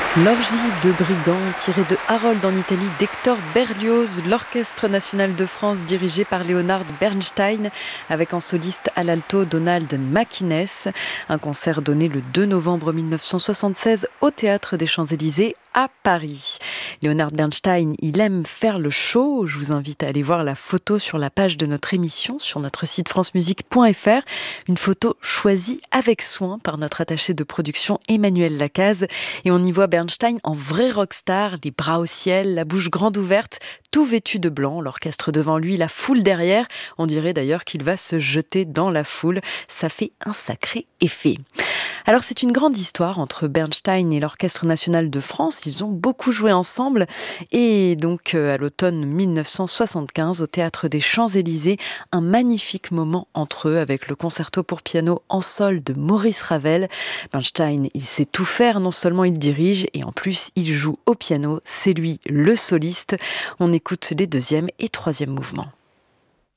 L'orgie de brigands tirée de Harold en Italie d'Hector Berlioz, l'Orchestre national de France dirigé par Leonard Bernstein avec en soliste à l'alto Donald McInnes. Un concert donné le 2 novembre 1976 au Théâtre des Champs-Élysées à Paris. Leonard Bernstein, il aime faire le show. Je vous invite à aller voir la photo sur la page de notre émission sur notre site francemusique.fr. Une photo choisie avec soin par notre attaché de production Emmanuel Lacaze. Et on y voit Bernstein en vrai rockstar, les bras au ciel, la bouche grande ouverte, tout vêtu de blanc, l'orchestre devant lui, la foule derrière. On dirait d'ailleurs qu'il va se jeter dans la foule. Ça fait un sacré effet. Alors c'est une grande histoire entre Bernstein et l'Orchestre national de France. Ils ont beaucoup joué ensemble et donc à l'automne 1975 au Théâtre des Champs-Élysées, un magnifique moment entre eux avec le concerto pour piano en sol de Maurice Ravel. Bernstein, il sait tout faire, non seulement il dirige et en plus il joue au piano, c'est lui le soliste. On écoute les deuxième et troisième mouvements.